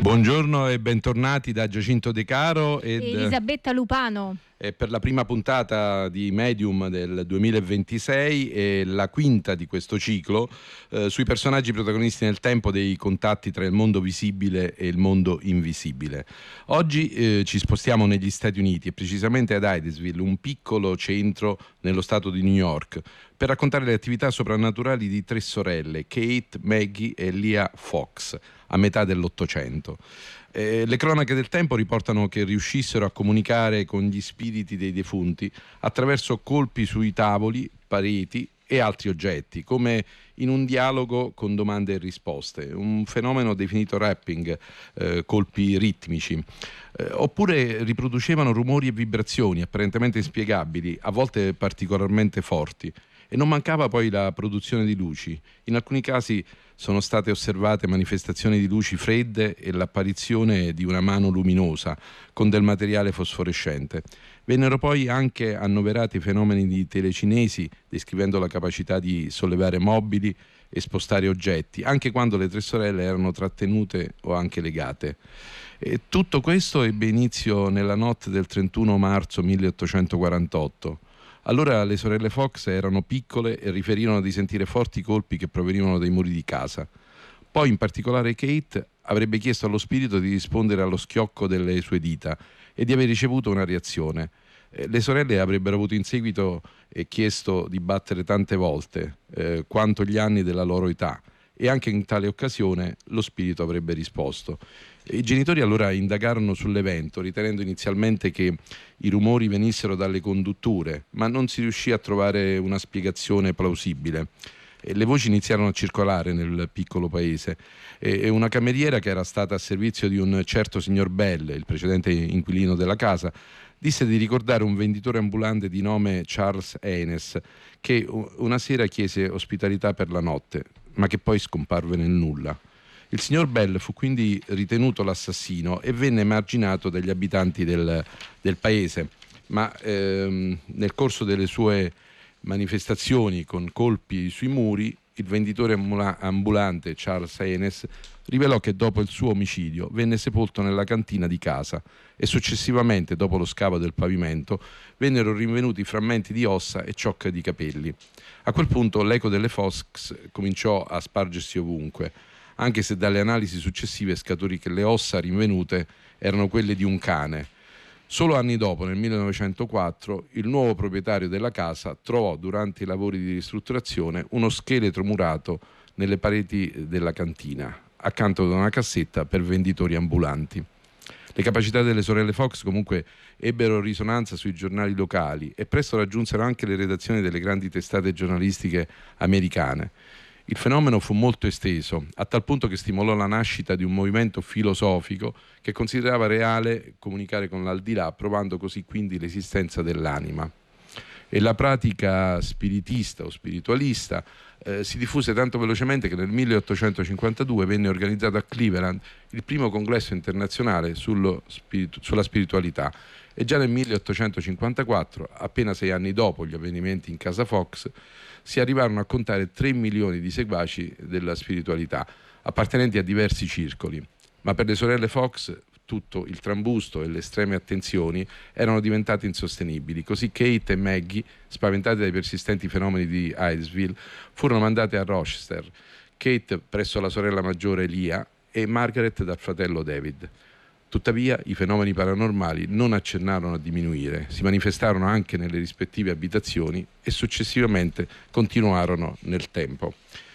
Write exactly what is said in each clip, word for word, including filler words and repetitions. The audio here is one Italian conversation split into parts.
Buongiorno e bentornati da Giacinto De Caro ed Elisabetta Lupano. È per la prima puntata di Medium del duemilaventisei e la quinta di questo ciclo eh, sui personaggi protagonisti nel tempo dei contatti tra il mondo visibile e il mondo invisibile. Oggi eh, ci spostiamo negli Stati Uniti e precisamente ad Hydesville, un piccolo centro nello stato di New York, per raccontare le attività soprannaturali di tre sorelle, Kate, Maggie e Leah Fox, a metà dell'Ottocento. Eh, le cronache del tempo riportano che riuscissero a comunicare con gli spiriti dei defunti attraverso colpi sui tavoli, pareti e altri oggetti, come in un dialogo con domande e risposte, un fenomeno definito rapping, eh, colpi ritmici. Eh, oppure riproducevano rumori e vibrazioni apparentemente inspiegabili, a volte particolarmente forti. E non mancava poi la produzione di luci. In alcuni casi sono state osservate manifestazioni di luci fredde e l'apparizione di una mano luminosa con del materiale fosforescente. Vennero poi anche annoverati fenomeni di telecinesi, descrivendo la capacità di sollevare mobili e spostare oggetti, anche quando le tre sorelle erano trattenute o anche legate. E tutto questo ebbe inizio nella notte del trentuno marzo milleottocentoquarantotto. Allora le sorelle Fox erano piccole e riferirono di sentire forti colpi che provenivano dai muri di casa. Poi in particolare Kate avrebbe chiesto allo spirito di rispondere allo schiocco delle sue dita e di aver ricevuto una reazione. Eh, le sorelle avrebbero avuto in seguito eh, chiesto di battere tante volte, eh, quanto gli anni della loro età, e anche in tale occasione lo spirito avrebbe risposto. I genitori allora indagarono sull'evento, ritenendo inizialmente che i rumori venissero dalle condutture, ma non si riuscì a trovare una spiegazione plausibile. E le voci iniziarono a circolare nel piccolo paese e una cameriera che era stata a servizio di un certo signor Bell, il precedente inquilino della casa, disse di ricordare un venditore ambulante di nome Charles Haynes che una sera chiese ospitalità per la notte, ma che poi scomparve nel nulla. Il signor Bell fu quindi ritenuto l'assassino e venne emarginato dagli abitanti del, del paese, ma ehm, nel corso delle sue manifestazioni con colpi sui muri, il venditore ambula- ambulante Charles Haynes rivelò che dopo il suo omicidio venne sepolto nella cantina di casa e successivamente, dopo lo scavo del pavimento, vennero rinvenuti frammenti di ossa e ciocche di capelli. A quel punto l'eco delle Fox cominciò a spargersi ovunque, anche se dalle analisi successive scaturì che le ossa rinvenute erano quelle di un cane. Solo anni dopo, nel millenovecentoquattro, il nuovo proprietario della casa trovò durante i lavori di ristrutturazione uno scheletro murato nelle pareti della cantina, accanto ad una cassetta per venditori ambulanti. Le capacità delle sorelle Fox comunque ebbero risonanza sui giornali locali e presto raggiunsero anche le redazioni delle grandi testate giornalistiche americane. Il fenomeno fu molto esteso, a tal punto che stimolò la nascita di un movimento filosofico che considerava reale comunicare con l'aldilà, provando così quindi l'esistenza dell'anima. E la pratica spiritista o spiritualista eh, si diffuse tanto velocemente che nel milleottocentocinquantadue venne organizzato a Cleveland il primo congresso internazionale sullo spiritu- sulla spiritualità, e già nel milleottocentocinquantaquattro, appena sei anni dopo gli avvenimenti in casa Fox, si arrivarono a contare tre milioni di seguaci della spiritualità, appartenenti a diversi circoli. Ma per le sorelle Fox tutto il trambusto e le estreme attenzioni erano diventate insostenibili, così Kate e Maggie, spaventate dai persistenti fenomeni di Hydesville, furono mandate a Rochester, Kate presso la sorella maggiore Leah e Margaret dal fratello David. Tuttavia i fenomeni paranormali non accennarono a diminuire, si manifestarono anche nelle rispettive abitazioni e successivamente continuarono nel tempo.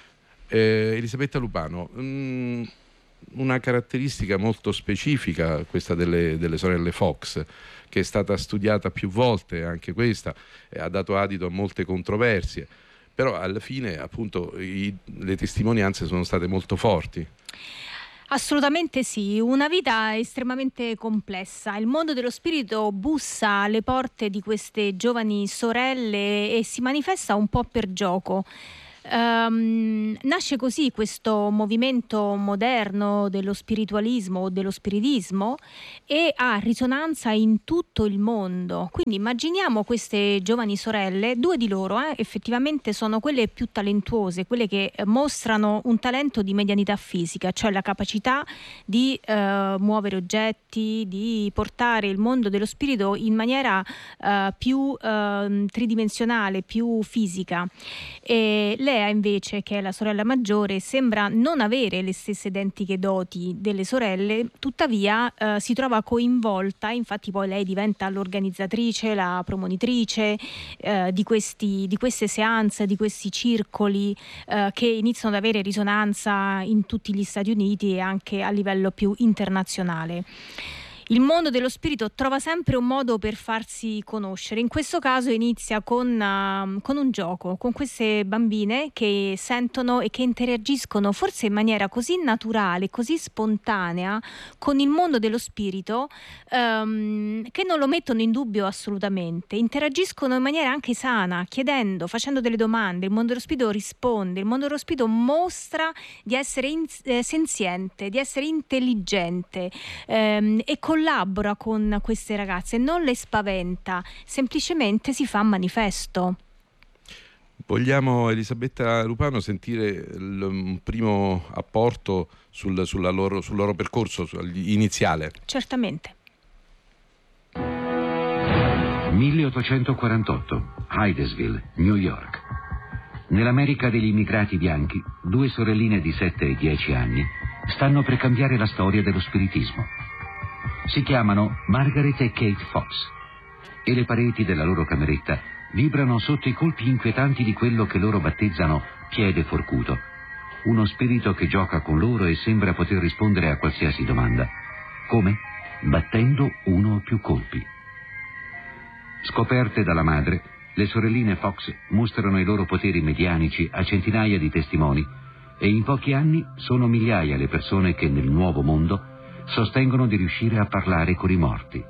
Eh, Elisabetta Lupano, mh, una caratteristica molto specifica questa delle, delle sorelle Fox, che è stata studiata più volte, anche questa, eh, ha dato adito a molte controversie, però alla fine appunto i, le testimonianze sono state molto forti. Assolutamente sì, una vita estremamente complessa. Il mondo dello spirito bussa alle porte di queste giovani sorelle e si manifesta un po' per gioco. Um, nasce così questo movimento moderno dello spiritualismo o dello spiritismo e ha risonanza in tutto il mondo. Quindi immaginiamo queste giovani sorelle, due di loro eh, effettivamente sono quelle più talentuose, quelle che mostrano un talento di medianità fisica, cioè la capacità di uh, muovere oggetti, di portare il mondo dello spirito in maniera uh, più uh, tridimensionale, più fisica. E Lea invece, che è la sorella maggiore, sembra non avere le stesse identiche doti delle sorelle, tuttavia eh, si trova coinvolta, infatti poi lei diventa l'organizzatrice, la promonitrice eh, di, questi, di queste seance, di questi circoli eh, che iniziano ad avere risonanza in tutti gli Stati Uniti e anche a livello più internazionale. Il mondo dello spirito trova sempre un modo per farsi conoscere. In questo caso inizia con, uh, con un gioco, con queste bambine che sentono e che interagiscono forse in maniera così naturale, così spontanea con il mondo dello spirito, um, che non lo mettono in dubbio assolutamente. Interagiscono in maniera anche sana, chiedendo, facendo delle domande. Il mondo dello spirito risponde, il mondo dello spirito mostra di essere in, eh, senziente, di essere intelligente ehm, e con collabora con queste ragazze, non le spaventa, semplicemente si fa manifesto. Vogliamo, Elisabetta Lupano, sentire il, un primo apporto sul, sulla loro, sul loro percorso iniziale? Certamente. milleottocentoquarantotto, Hydesville, New York. Nell'America degli immigrati bianchi, due sorelline di sette e dieci anni stanno per cambiare la storia dello spiritismo. Si chiamano Margaret e Kate Fox e le pareti della loro cameretta vibrano sotto i colpi inquietanti di quello che loro battezzano piede forcuto, uno spirito che gioca con loro e sembra poter rispondere a qualsiasi domanda. Come? Battendo uno o più colpi. Scoperte dalla madre, le sorelline Fox mostrano i loro poteri medianici a centinaia di testimoni e in pochi anni sono migliaia le persone che nel nuovo mondo sostengono di riuscire a parlare con i morti.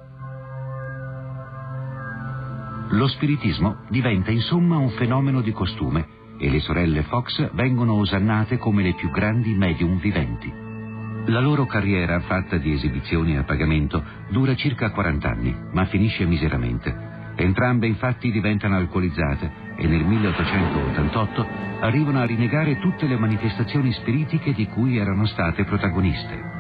Lo spiritismo diventa insomma un fenomeno di costume e le sorelle Fox vengono osannate come le più grandi medium viventi. La loro carriera, fatta di esibizioni a pagamento, dura circa quaranta anni, ma finisce miseramente. Entrambe infatti diventano alcolizzate e nel milleottocentottantotto arrivano a rinegare tutte le manifestazioni spiritiche di cui erano state protagoniste.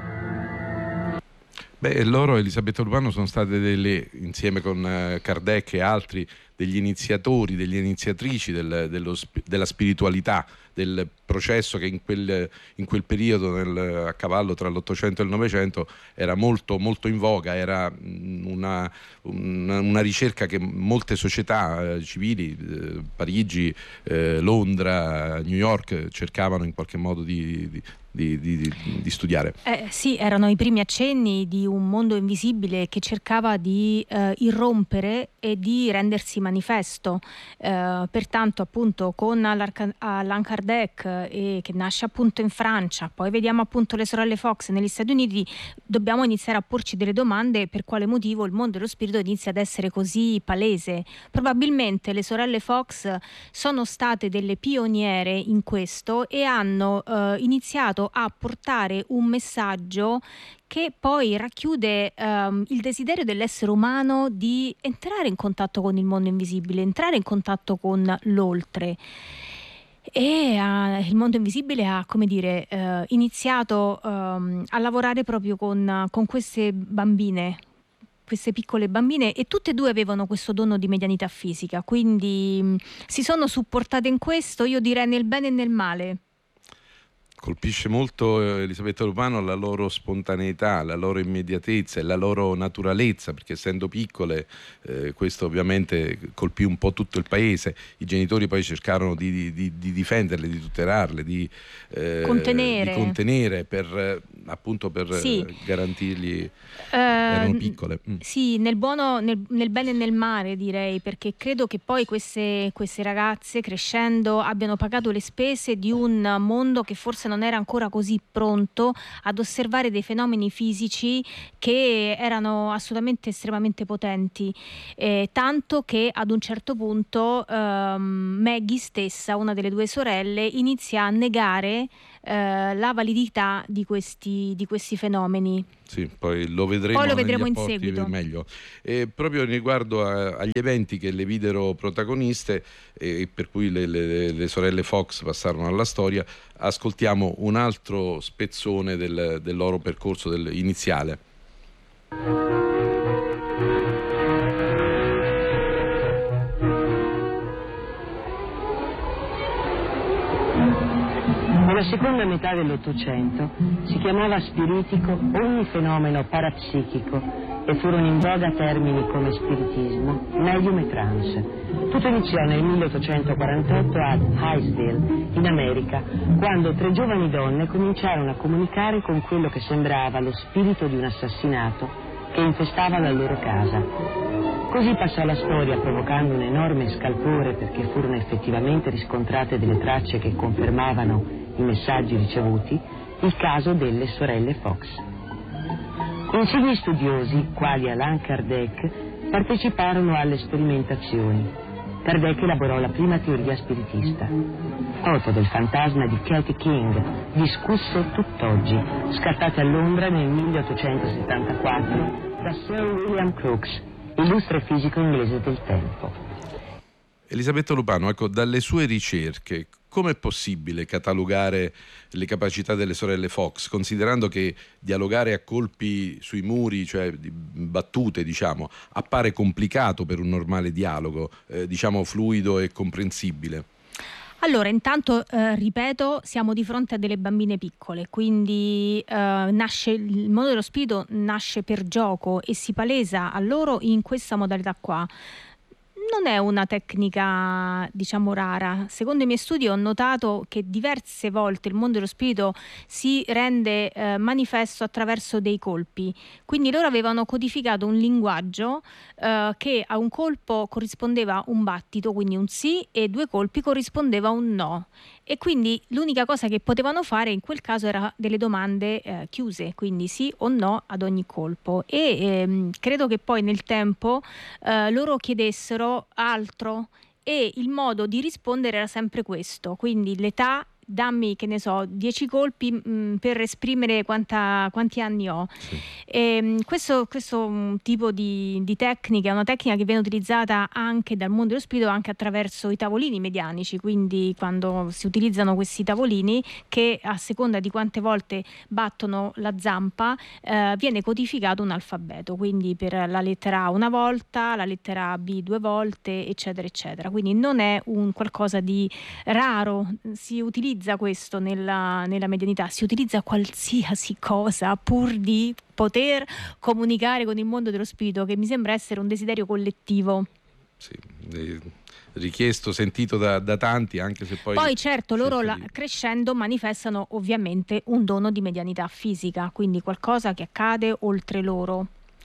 Beh, loro, Elisabetta Lupano, sono state delle, insieme con uh, Kardec e altri, degli iniziatori, delle iniziatrici del, dello, della spiritualità, del processo che in quel, in quel periodo, nel, a cavallo tra l'Ottocento e il Novecento, era molto, molto in voga, era una, una, una ricerca che molte società eh, civili, eh, Parigi, eh, Londra, New York, cercavano in qualche modo di, di Di, di, di studiare. Eh, sì, erano i primi accenni di un mondo invisibile che cercava di eh, irrompere e di rendersi manifesto. Eh, pertanto appunto con Allan Kardec, eh, che nasce appunto in Francia, poi vediamo appunto le sorelle Fox negli Stati Uniti, dobbiamo iniziare a porci delle domande: per quale motivo il mondo dello spirito inizia ad essere così palese. Probabilmente le sorelle Fox sono state delle pioniere in questo e hanno eh, iniziato a portare un messaggio che poi racchiude um, il desiderio dell'essere umano di entrare in contatto con il mondo invisibile, entrare in contatto con l'oltre. E uh, il mondo invisibile ha, come dire, uh, iniziato um, a lavorare proprio con, con queste bambine, queste piccole bambine, e tutte e due avevano questo dono di medianità fisica, quindi mh, si sono supportate in questo, io direi nel bene e nel male. Colpisce molto, eh, Elisabetta Lupano, la loro spontaneità, la loro immediatezza e la loro naturalezza, perché essendo piccole eh, questo ovviamente colpì un po' tutto il paese. I genitori poi cercarono di, di, di difenderle, di tutelarle, di, eh, contenere. di contenere per eh, appunto per sì. garantirgli, eh, erano piccole. Mm. Sì, nel buono, nel, nel bene e nel male, direi, perché credo che poi queste, queste ragazze crescendo abbiano pagato le spese di un mondo che forse non era ancora così pronto ad osservare dei fenomeni fisici che erano assolutamente estremamente potenti, eh, tanto che ad un certo punto ehm, Maggie stessa, una delle due sorelle, inizia a negare eh, la validità di questi, di questi fenomeni. Sì, poi lo vedremo, poi lo vedremo negli in apporti seguito. meglio. E proprio riguardo a, agli eventi che le videro protagoniste e per cui le, le, le sorelle Fox passarono alla storia, ascoltiamo un altro spezzone del, del loro percorso del, iniziale. Nella seconda metà dell'Ottocento si chiamava spiritico ogni fenomeno parapsichico e furono in voga termini come spiritismo, medium e trance. Tutto iniziò nel milleottocentoquarantotto ad Hiceville, in America, quando tre giovani donne cominciarono a comunicare con quello che sembrava lo spirito di un assassinato che infestava la loro casa. Così passò la storia, provocando un enorme scalpore perché furono effettivamente riscontrate delle tracce che confermavano i messaggi ricevuti, il caso delle sorelle Fox. Insigni studiosi, quali Allan Kardec, parteciparono alle sperimentazioni. Kardec elaborò la prima teoria spiritista. Foto del fantasma di Katie King, discusse tutt'oggi, scattate a Londra nel milleottocentosettantaquattro da Sir William Crookes, illustre fisico inglese del tempo. Elisabetta Lupano, ecco, dalle sue ricerche, com'è possibile catalogare le capacità delle sorelle Fox, considerando che dialogare a colpi sui muri, cioè battute, diciamo, appare complicato per un normale dialogo, eh, diciamo fluido e comprensibile? Allora, intanto, eh, ripeto, siamo di fronte a delle bambine piccole, quindi eh, nasce, il mondo dello spirito nasce per gioco e si palesa a loro in questa modalità qua. Non è una tecnica, diciamo, rara. Secondo i miei studi ho notato che diverse volte il mondo dello spirito si rende eh, manifesto attraverso dei colpi. Quindi loro avevano codificato un linguaggio eh, che a un colpo corrispondeva un battito, quindi un sì, e due colpi corrispondeva un no. E quindi l'unica cosa che potevano fare in quel caso era delle domande eh, chiuse, quindi sì o no ad ogni colpo. E ehm, credo che poi nel tempo eh, loro chiedessero altro e il modo di rispondere era sempre questo, quindi l'età, dammi, che ne so, dieci colpi mh, per esprimere quanta, quanti anni ho. Sì. E, questo, questo tipo di, di tecnica è una tecnica che viene utilizzata anche dal mondo dello spirito, anche attraverso i tavolini medianici, quindi quando si utilizzano questi tavolini che a seconda di quante volte battono la zampa eh, viene codificato un alfabeto, quindi per la lettera A una volta, la lettera B due volte, eccetera eccetera, quindi non è un qualcosa di raro, si utilizza questo nella, nella medianità, si utilizza qualsiasi cosa pur di poter comunicare con il mondo dello spirito, che mi sembra essere un desiderio collettivo. Sì, richiesto, sentito da, da tanti, anche se poi... Poi certo loro la, di... crescendo manifestano ovviamente un dono di medianità fisica, quindi qualcosa che accade oltre loro.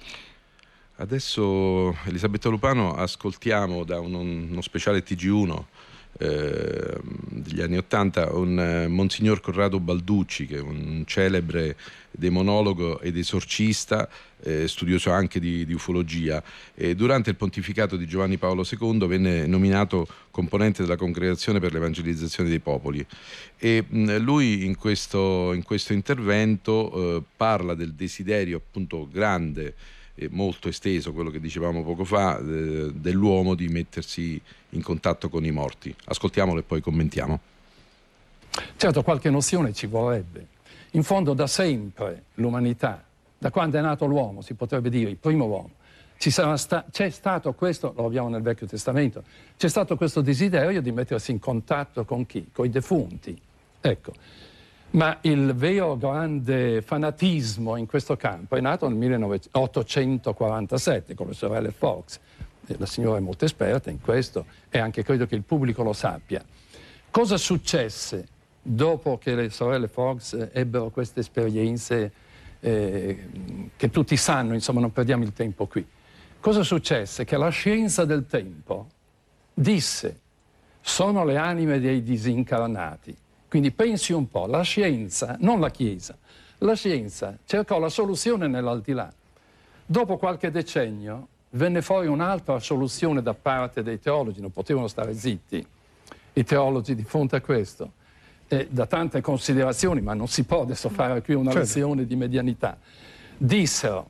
Adesso, Elisabetta Lupano, ascoltiamo da uno, uno speciale T G uno Eh, degli anni ottanta un eh, Monsignor Corrado Balducci, che è un celebre demonologo ed esorcista, eh, studioso anche di, di ufologia, e durante il pontificato di Giovanni Paolo secondo venne nominato componente della Congregazione per l'Evangelizzazione dei Popoli e mh, lui in questo, in questo intervento eh, parla del desiderio appunto grande e molto esteso, quello che dicevamo poco fa, eh, dell'uomo di mettersi in contatto con i morti. Ascoltiamolo e poi commentiamo. Certo, qualche nozione ci vorrebbe. In fondo da sempre l'umanità, da quando è nato l'uomo, si potrebbe dire il primo uomo, ci sarà sta- c'è stato questo, lo abbiamo nel Vecchio Testamento, c'è stato questo desiderio di mettersi in contatto con chi? Con i defunti. Ecco. Ma il vero grande fanatismo in questo campo è nato nel milleottocentoquarantasette con le sorelle Fox. La signora è molto esperta in questo e anche credo che il pubblico lo sappia. Cosa successe dopo che le sorelle Fox ebbero queste esperienze eh, che tutti sanno, insomma non perdiamo il tempo qui. Cosa successe? Che la scienza del tempo disse: sono le anime dei disincarnati. Quindi pensi un po', la scienza, non la Chiesa, la scienza cercò la soluzione nell'aldilà. Dopo qualche decennio venne fuori un'altra soluzione da parte dei teologi, non potevano stare zitti i teologi di fronte a questo, e da tante considerazioni, ma non si può adesso fare qui una certo. lezione di medianità, dissero: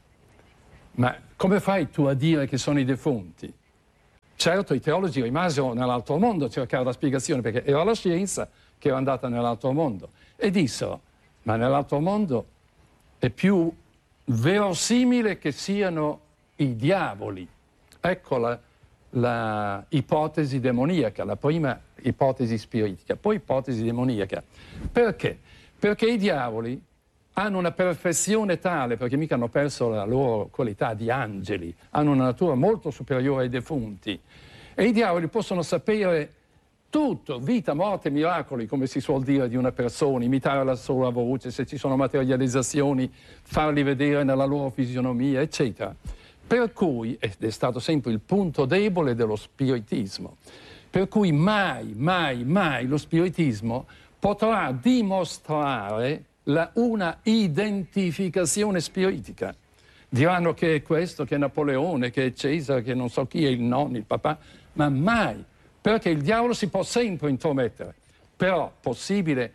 ma come fai tu a dire che sono i defunti? Certo, i teologi rimasero nell'altro mondo a cercare la spiegazione, perché era la scienza che era andata nell'altro mondo, e dissero: ma nell'altro mondo è più verosimile che siano i diavoli. Ecco la, la ipotesi demoniaca, la prima ipotesi spiritica, poi ipotesi demoniaca. Perché? Perché i diavoli hanno una perfezione tale, perché mica hanno perso la loro qualità di angeli, hanno una natura molto superiore ai defunti, e i diavoli possono sapere tutto, vita, morte, miracoli, come si suol dire di una persona, imitare la sua voce, se ci sono materializzazioni, farli vedere nella loro fisionomia, eccetera. Per cui, ed è stato sempre il punto debole dello spiritismo, per cui mai, mai, mai lo spiritismo potrà dimostrare la, una identificazione spiritica. Diranno che è questo, che è Napoleone, che è Cesare, che non so chi è il nonno, il papà, ma mai. Perché il diavolo si può sempre intromettere, però possibile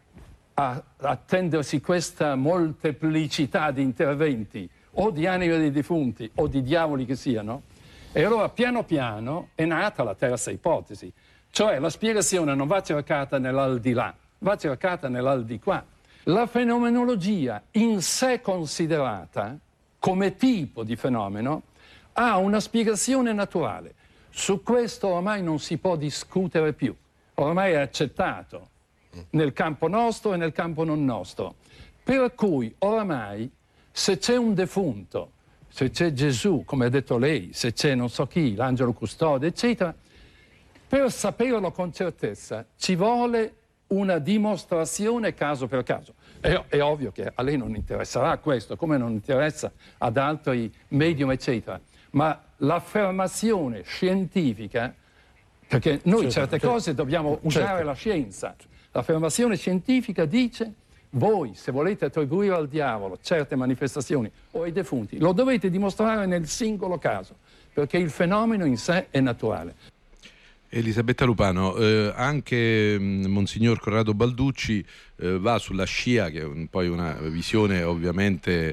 a, attendersi questa molteplicità di interventi, o di anime dei defunti o di diavoli che siano, e allora piano piano è nata la terza ipotesi, cioè la spiegazione non va cercata nell'aldilà, va cercata nell'aldiquà. La fenomenologia in sé considerata come tipo di fenomeno ha una spiegazione naturale. Su questo ormai non si può discutere più, ormai è accettato nel campo nostro e nel campo non nostro. Per cui ormai se c'è un defunto, se c'è Gesù, come ha detto lei, se c'è non so chi, l'angelo custode, eccetera, per saperlo con certezza ci vuole una dimostrazione caso per caso. È, è ovvio che a lei non interesserà questo, come non interessa ad altri medium, eccetera, ma l'affermazione scientifica, perché noi certo, certe certo. cose dobbiamo usare certo. la scienza, l'affermazione scientifica dice: voi se volete attribuire al diavolo certe manifestazioni o ai defunti, lo dovete dimostrare nel singolo caso, perché il fenomeno in sé è naturale. Elisabetta Lupano, eh, anche mh, Monsignor Corrado Balducci eh, va sulla scia, che è un, poi una visione ovviamente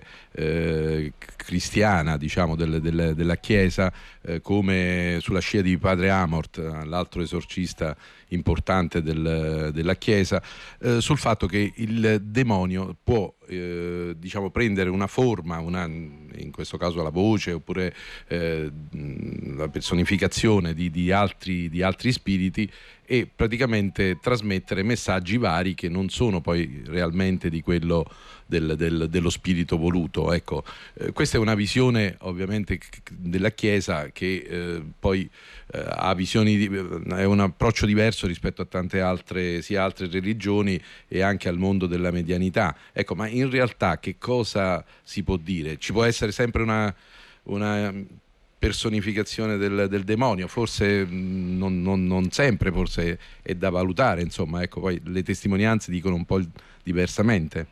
eh, cristiana, diciamo, del, del, della Chiesa, eh, come sulla scia di Padre Amort, l'altro esorcista importante del, della Chiesa, eh, sul fatto che il demonio può eh, diciamo prendere una forma, una, in questo caso la voce, oppure eh, la personificazione di, di, altri, di altri spiriti, e praticamente trasmettere messaggi vari che non sono poi realmente di quello del, del, dello spirito voluto. Ecco, eh, questa è una visione ovviamente della Chiesa che eh, poi eh, ha visioni di, è un approccio diverso rispetto a tante altre, sia altre religioni e anche al mondo della medianità. Ecco, ma in realtà che cosa si può dire? Ci può essere sempre una, una personificazione del, del demonio, forse non, non, non sempre, forse è da valutare, insomma, ecco, poi le testimonianze dicono un po' diversamente.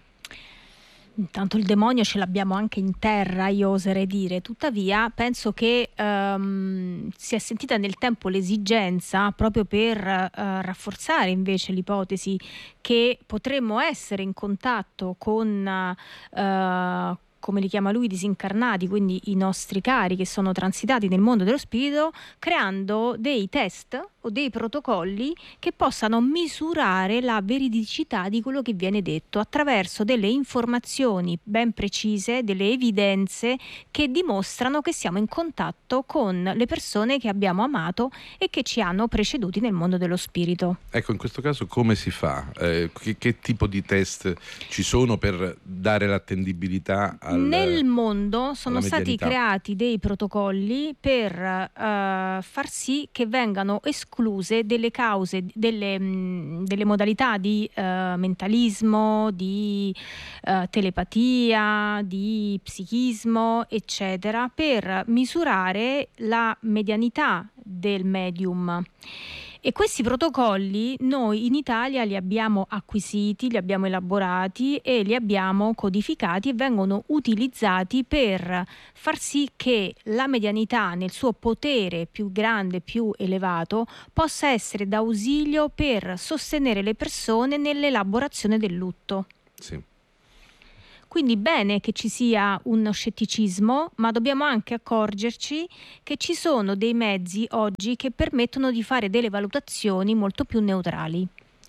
Intanto il demonio ce l'abbiamo anche in terra, io oserei dire. Tuttavia penso che um, si è sentita nel tempo l'esigenza, proprio per uh, rafforzare invece l'ipotesi che potremmo essere in contatto con uh, come li chiama lui, disincarnati, quindi i nostri cari che sono transitati nel mondo dello spirito, creando dei test o dei protocolli che possano misurare la veridicità di quello che viene detto attraverso delle informazioni ben precise, delle evidenze che dimostrano che siamo in contatto con le persone che abbiamo amato e che ci hanno preceduti nel mondo dello spirito. Ecco, in questo caso come si fa? Eh, che, che tipo di test ci sono per dare l'attendibilità a al, nel mondo sono stati medianità. creati dei protocolli per uh, far sì che vengano escluse delle cause, delle, mh, delle modalità di uh, mentalismo, di uh, telepatia, di psichismo, eccetera, per misurare la medianità del medium. E questi protocolli noi in Italia li abbiamo acquisiti, li abbiamo elaborati e li abbiamo codificati e vengono utilizzati per far sì che la medianità nel suo potere più grande, più elevato, possa essere d'ausilio per sostenere le persone nell'elaborazione del lutto. Sì. Quindi bene che ci sia uno scetticismo, ma dobbiamo anche accorgerci che ci sono dei mezzi oggi che permettono di fare delle valutazioni molto più neutrali.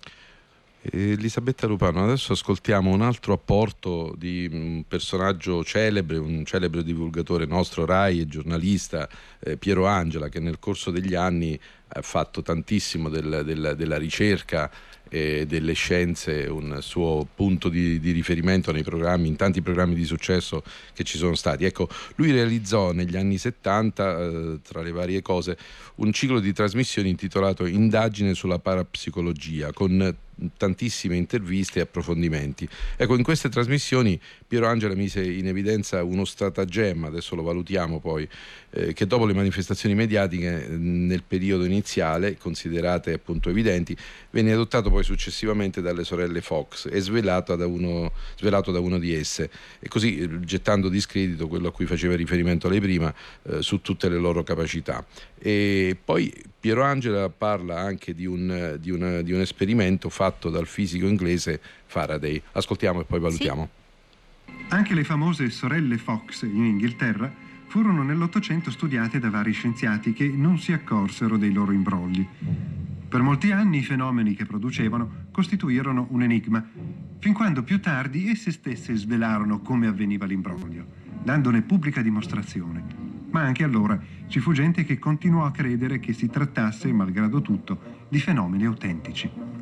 Elisabetta Lupano, adesso ascoltiamo un altro apporto di un personaggio celebre, un celebre divulgatore nostro Rai e giornalista, eh, Piero Angela, che nel corso degli anni ha fatto tantissimo del, del, della ricerca e delle scienze un suo punto di, di riferimento nei programmi, in tanti programmi di successo che ci sono stati. Ecco, lui realizzò negli anni settanta, eh, tra le varie cose, un ciclo di trasmissioni intitolato Indagine sulla parapsicologia, con tantissime interviste e approfondimenti. Ecco, in queste trasmissioni Piero Angela mise in evidenza uno stratagemma, adesso lo valutiamo poi, eh, che dopo le manifestazioni mediatiche eh, nel periodo iniziale, considerate appunto evidenti, venne adottato poi successivamente dalle sorelle Fox e svelato da uno, svelato da uno di esse, e così eh, gettando discredito quello a cui faceva riferimento lei prima, eh, su tutte le loro capacità. E poi Piero Angela parla anche di un, di un, di un esperimento fatto dal fisico inglese Faraday. Ascoltiamo e poi valutiamo. Sì. Anche le famose sorelle Fox in Inghilterra furono nell'Ottocento studiate da vari scienziati che non si accorsero dei loro imbrogli. Per molti anni i fenomeni che producevano costituirono un enigma, fin quando più tardi esse stesse svelarono come avveniva l'imbroglio, dandone pubblica dimostrazione. Ma anche allora ci fu gente che continuò a credere che si trattasse, malgrado tutto, di fenomeni autentici.